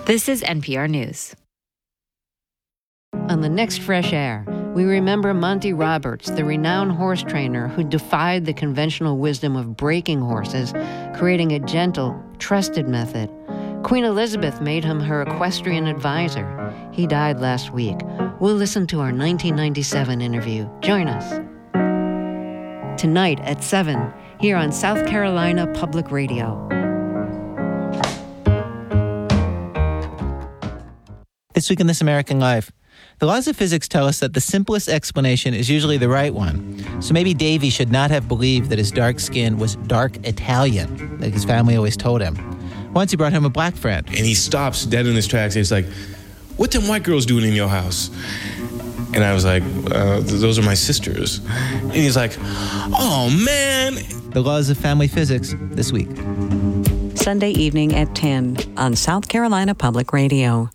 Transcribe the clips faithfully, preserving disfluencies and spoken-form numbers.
This is N P R News. On the next Fresh Air, we remember Monty Roberts, the renowned horse trainer who defied the conventional wisdom of breaking horses, creating a gentle, trusted method. Queen Elizabeth made him her equestrian advisor. He died last week. We'll listen to our nineteen ninety-seven interview. Join us. Tonight at seven, here on South Carolina Public Radio. This week in This American Life, the laws of physics tell us that the simplest explanation is usually the right one. So maybe Davy should not have believed that his dark skin was dark Italian, like his family always told him. Once he brought home a black friend. And he stops dead in his tracks and he's like, "What them white girls doing in your house?" And I was like, uh, "Those are my sisters." And he's like, "Oh, man." The laws of family physics this week. Sunday evening at ten on South Carolina Public Radio.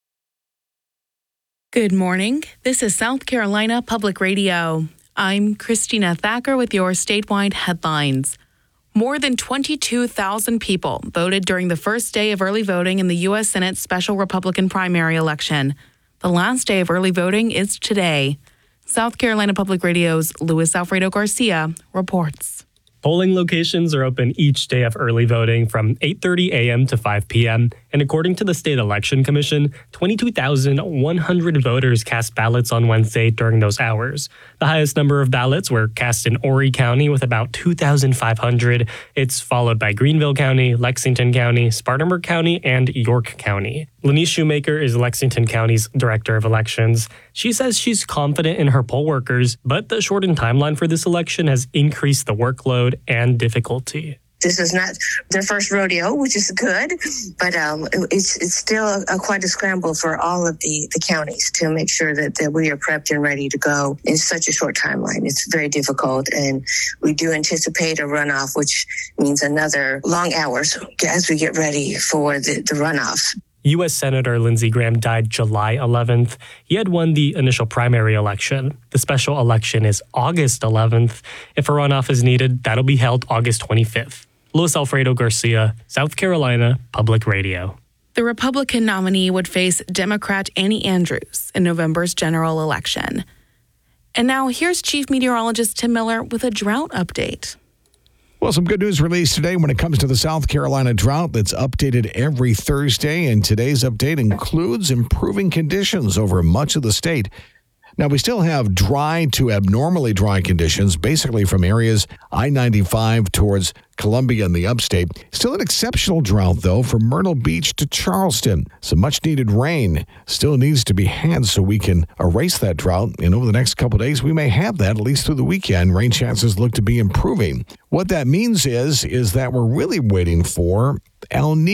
Good morning. This is South Carolina Public Radio. I'm Christina Thacker with your statewide headlines. More than twenty-two thousand people voted during the first day of early voting in the U S Senate special Republican primary election. The last day of early voting is today. South Carolina Public Radio's Luis Alfredo Garcia reports. Polling locations are open each day of early voting from eight thirty a.m. to five p.m. And according to the State Election Commission, twenty-two thousand one hundred voters cast ballots on Wednesday during those hours. The highest number of ballots were cast in Horry County with about two thousand five hundred. It's followed by Greenville County, Lexington County, Spartanburg County, and York County. Lanice Shoemaker is Lexington County's Director of Elections. She says she's confident in her poll workers, but the shortened timeline for this election has increased the workload and difficulty. This is not their first rodeo, which is good, but um, it's it's still a, a quite a scramble for all of the, the counties to make sure that, that we are prepped and ready to go in such a short timeline. It's very difficult, and we do anticipate a runoff, which means another long hours as we get ready for the, the runoff. U S Senator Lindsey Graham died July eleventh. He had won the initial primary election. The special election is August eleventh. If a runoff is needed, that'll be held August twenty-fifth. Luis Alfredo Garcia, South Carolina Public Radio. The Republican nominee would face Democrat Annie Andrews in November's general election. And now here's Chief Meteorologist Tim Miller with a drought update. Well, some good news released today when it comes to the South Carolina drought that's updated every Thursday, and today's update includes improving conditions over much of the state. Now, we still have dry to abnormally dry conditions, basically from areas I ninety-five towards Columbia and the upstate. Still an exceptional drought, though, from Myrtle Beach to Charleston. Some much-needed rain still needs to be had so we can erase that drought. And over the next couple of days, we may have that, at least through the weekend. Rain chances look to be improving. What that means is, is that we're really waiting for El Niño.